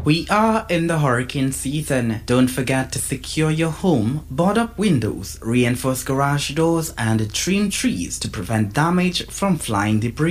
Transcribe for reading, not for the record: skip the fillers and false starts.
We are in the hurricane season. Don't forget to secure your home, board up windows, reinforce garage doors, and trim trees to prevent damage from flying debris.